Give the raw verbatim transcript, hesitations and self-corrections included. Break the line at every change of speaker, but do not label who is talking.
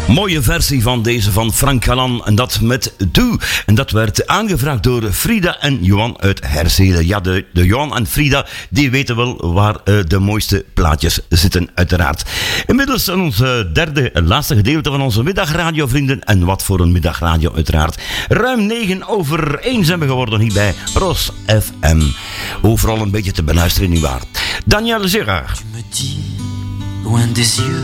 Mooie versie van deze van Frank Galan en dat met Do. En dat werd aangevraagd door Frida en Johan uit Herzelen. Ja, de, de Johan en Frida, die weten wel waar uh, de mooiste plaatjes zitten, uiteraard. Inmiddels in ons uh, derde en laatste gedeelte van onze middagradio, vrienden. En wat voor een middagradio, uiteraard. Ruim negen over één zijn we geworden hier bij Ros F M. Overal een beetje te beluisteren, nietwaar. Daniel Gérard.
Tu me dis, loin des yeux